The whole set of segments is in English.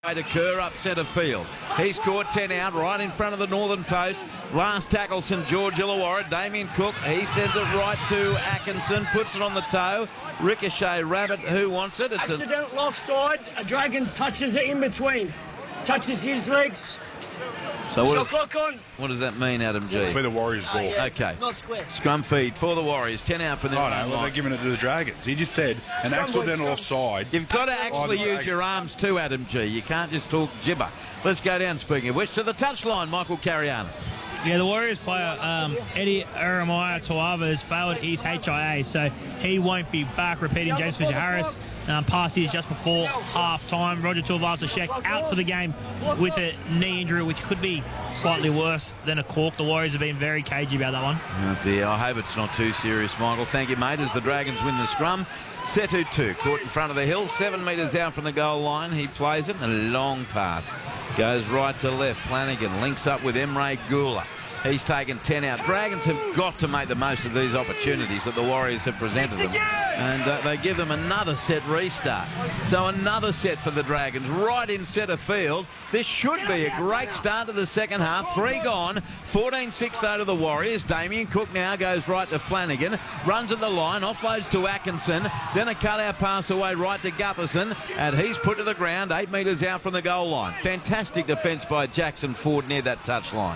To Kerr up centre field. He scored 10 out right in front of the northern post. Last tackle St George Illawarra. Damien Cook, he sends it right to Atkinson, puts it on the toe. Ricochet Rabbit, who wants it? It's accidental offside. Dragons touches it in between. Touches his legs. So what does that mean, Adam G? Where the Warriors ball. Okay. Not square. Scrum feed for the Warriors. 10 out for them. They're giving it to the Dragons. He just said an accidental offside. You've got to actually use your arms too, Adam G. You can't just talk gibber. Let's go down, speaking of which, to the touchline, Michael Carianis. Yeah, the Warriors player, Eddie Eremia Tuava, has failed his HIA, so he won't be back, repeating James Fisher-Harris. Past years just before half-time. Roger Tuivasa-Sheck out for the game with a knee injury, which could be slightly worse than a cork. The Warriors have been very cagey about that one. Oh dear, I hope it's not too serious, Michael. Thank you, mate, as the Dragons win the scrum. Setu 2, caught in front of the hill, 7 metres out from the goal line. He plays it, a long pass. Goes right to left. Flanagan links up with Emre Gula. He's taken 10 out. Dragons have got to make the most of these opportunities that the Warriors have presented them. And they give them another set restart. So another set for the Dragons right in centre field. This should be a great start to the second half. 3 gone. 14-6 though to the Warriors. Damien Cook now goes right to Flanagan. Runs at the line. Offloads to Atkinson. Then a cut-out pass away right to Gutherson. And he's put to the ground 8 metres out from the goal line. Fantastic defence by Jackson Ford near that touchline.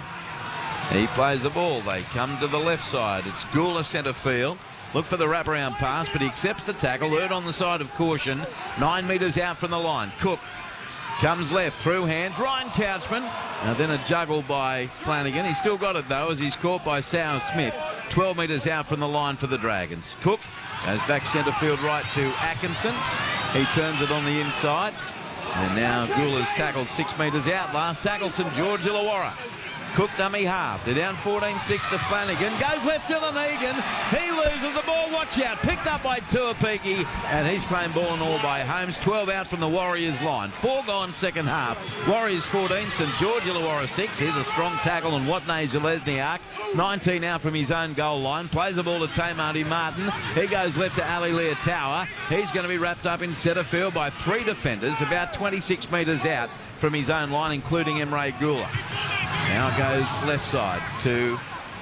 He plays the ball. They come to the left side. It's Gula centre field. Look for the wraparound pass, but he accepts the tackle. Erred on the side of caution. 9 metres out from the line. Cook comes left, through hands. Ryan Couchman. And then a juggle by Flanagan. He's still got it, though, as he's caught by Stow Smith. 12 metres out from the line for the Dragons. Cook goes back centre field right to Atkinson. He turns it on the inside. And now Gula's tackled 6 metres out. Last tackle, St George Illawarra. Cook dummy half. They're down 14-6 to Flanagan. Goes left to Egan. He loses the ball. Watch out. Picked up by Tuapiki. And he's claimed ball and all by Holmes. 12 out from the Warriors line. 4 gone second half. Warriors 14. St George Illawarra 6. Here's a strong tackle on Watney Zelezniak. 19 out from his own goal line. Plays the ball to Tamati Martin. He goes left to Ali Leotawa. He's going to be wrapped up in centre field by 3 defenders. About 26 metres out from his own line, including Emre Gula. Now goes left side to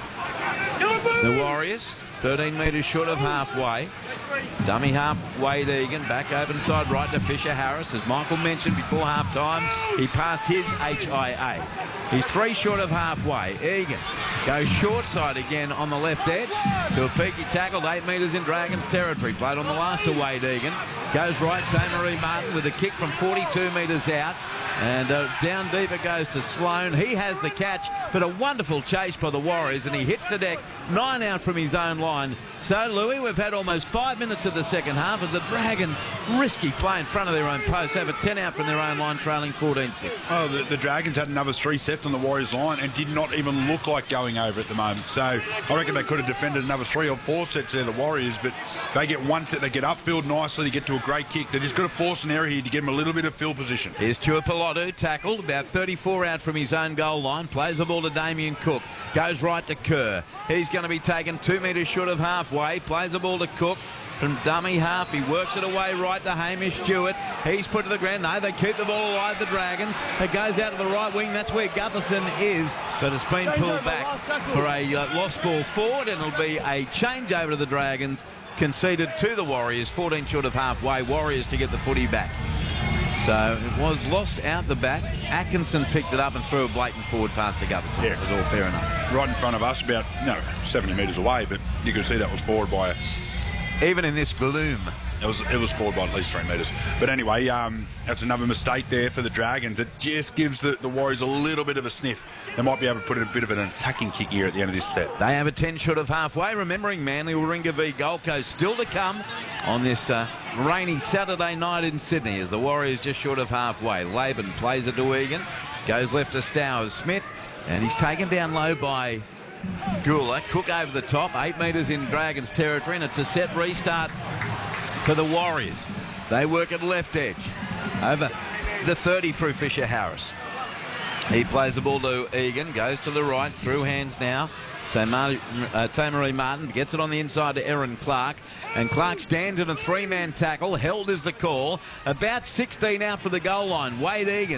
the Warriors. 13 metres short of halfway. Dummy half, Wade Egan. Back open side right to Fisher-Harris. As Michael mentioned before half-time, he passed his HIA. He's 3 short of halfway. Egan goes short side again on the left edge. To a peaky tackled 8 metres in Dragons territory. Played on the last to Wade Egan. Goes right to Marie Martin with a kick from 42 metres out. And down deep it goes to Sloan. He has the catch, but a wonderful chase by the Warriors, and he hits the deck. 9 out from his own line. So, Louis, we've had almost 5 minutes of the second half as the Dragons risky play in front of their own post. Have a 10 out from their own line, trailing 14-6. Oh, the Dragons had another 3 sets on the Warriors line and did not even look like going over at the moment. So I reckon they could have defended another 3 or 4 sets there, the Warriors, but they get 1 set, they get upfield nicely, they get to a great kick. They just got to force an error here to give them a little bit of field position. Here's Tuipulotu, tackled, about 34 out from his own goal line. Plays the ball to Damien Cook. Goes right to Kerr. He's going to be taken 2 metres short of halfway. Plays the ball to Cook. From dummy half, he works it away right to Hamish Stewart. He's put to the ground. No, they keep the ball alive, the Dragons. It goes out to the right wing. That's where Gutherson is, but it's been pulled back for a lost ball forward, and it'll be a changeover to the Dragons, conceded to the Warriors. 14 short of halfway. Warriors to get the footy back. So it was lost out the back. Atkinson picked it up and threw a blatant forward pass to Gutherson. Yeah, it was all fair enough. Right in front of us, about 70 metres away, but you could see that was forward by even in this gloom. It was forward by at least 3 metres. But anyway, that's another mistake there for the Dragons. It just gives the Warriors a little bit of a sniff. They might be able to put in a bit of an attacking kick here at the end of this set. They have a 10 short of halfway. Remembering Manly Warringah v Gold Coast still to come on this rainy Saturday night in Sydney, as the Warriors just short of halfway. Laban plays it to Egan. Goes left to Stow Smith. And he's taken down low by Gula. Cook over the top. 8 metres in Dragons territory, and it's a set restart for the Warriors. They work at left edge. Over the 30 through Fisher-Harris. He plays the ball to Egan. Goes to the right. Through hands now. So Tamari Martin gets it on the inside to Aaron Clark. And Clark stands in a 3-man tackle. Held is the call. About 16 out for the goal line. Wade Egan